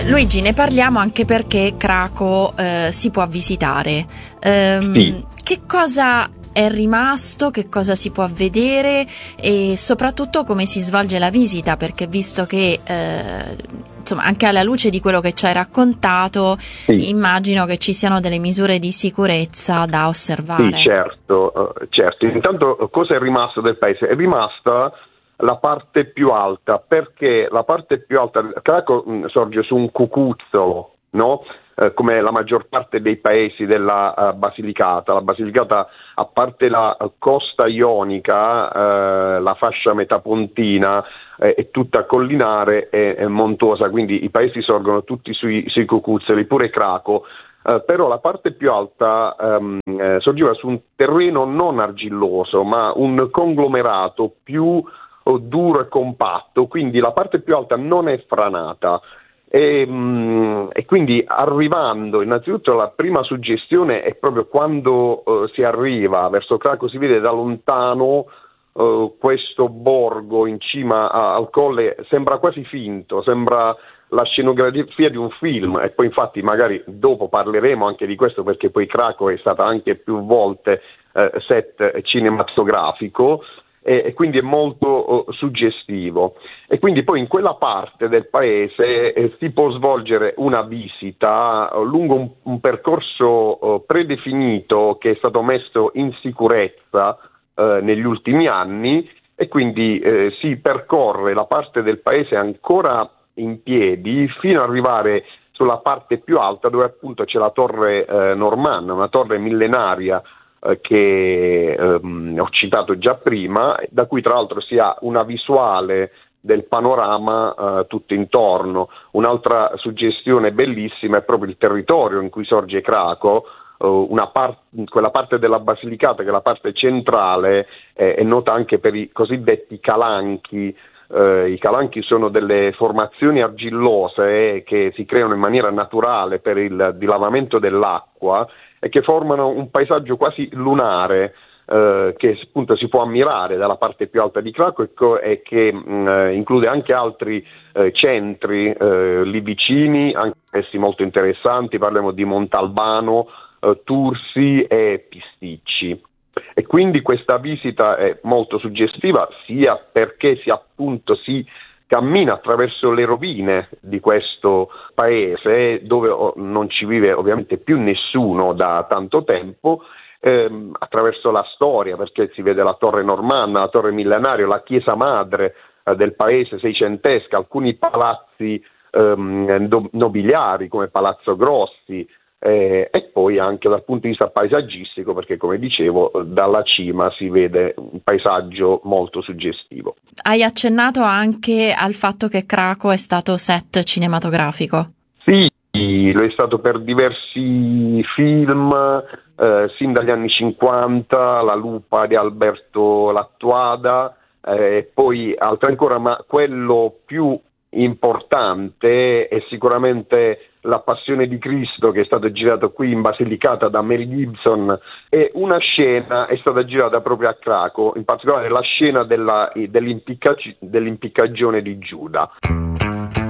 Luigi, ne parliamo anche perché Cracovia si può visitare. Sì. Che cosa è rimasto, che cosa si può vedere e soprattutto come si svolge la visita, perché visto che insomma, anche alla luce di quello che ci hai raccontato, Sì. immagino che ci siano delle misure di sicurezza da osservare. Sì, certo. Intanto, cosa è rimasto del paese? È rimasta la parte più alta, perché la parte più alta, Cracovia sorge su un cucuzzolo, no? Come la maggior parte dei paesi della Basilicata. La Basilicata, a parte la costa ionica, la fascia metapontina, è tutta collinare e montuosa, quindi i paesi sorgono tutti sui cucuzzoli, pure Cracovia. Però la parte più alta sorgeva su un terreno non argilloso, ma un conglomerato più duro e compatto, quindi la parte più alta non è franata. E quindi arrivando, innanzitutto la prima suggestione è proprio quando si arriva verso Cracovia, si vede da lontano questo borgo in cima al colle, sembra quasi finto, sembra la scenografia di un film, e poi infatti magari dopo parleremo anche di questo, perché poi Cracovia è stata anche più volte set cinematografico, e quindi è molto suggestivo. E quindi poi in quella parte del paese si può svolgere una visita lungo un percorso predefinito che è stato messo in sicurezza negli ultimi anni, e quindi si percorre la parte del paese ancora in piedi fino ad arrivare sulla parte più alta, dove appunto c'è la torre normanna, una torre millenaria che ho citato già prima, da cui tra l'altro si ha una visuale del panorama tutto intorno. Un'altra suggestione bellissima è proprio il territorio in cui sorge Cracovia. Quella parte della Basilicata, che è la parte centrale, è nota anche per i cosiddetti calanchi. I calanchi sono delle formazioni argillose che si creano in maniera naturale per il dilavamento dell'acqua e che formano un paesaggio quasi lunare, che appunto si può ammirare dalla parte più alta di Cracovia, e che include anche altri centri lì vicini, anche essi molto interessanti. Parliamo di Montalbano, Tursi e Pisticci. E quindi questa visita è molto suggestiva, sia perché si cammina attraverso le rovine di questo paese, dove non ci vive ovviamente più nessuno da tanto tempo, attraverso la storia, perché si vede la torre normanna, la torre millenaria, la chiesa madre del paese seicentesca, alcuni palazzi nobiliari come Palazzo Grossi, e poi anche dal punto di vista paesaggistico, perché come dicevo dalla cima si vede un paesaggio molto suggestivo. Hai accennato anche al fatto che Cracovia è stato set cinematografico. Sì, lo è stato per diversi film, sin dagli anni 50, La lupa di Alberto Lattuada, e poi altri ancora, ma quello più importante è sicuramente La Passione di Cristo, che è stato girato qui in Basilicata da Mel Gibson, e una scena è stata girata proprio a Cracovia, in particolare la scena dell'impiccagione di Giuda.